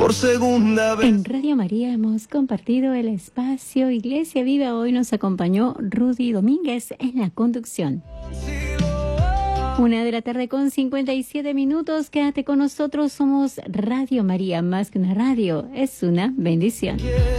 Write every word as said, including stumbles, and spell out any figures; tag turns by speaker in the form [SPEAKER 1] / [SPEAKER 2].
[SPEAKER 1] por segunda vez.
[SPEAKER 2] En Radio María hemos compartido el espacio Iglesia Viva. Hoy nos acompañó Rudy Domínguez en la conducción. Una de la tarde con cincuenta y siete minutos. Quédate con nosotros. Somos Radio María, más que una radio, es una bendición.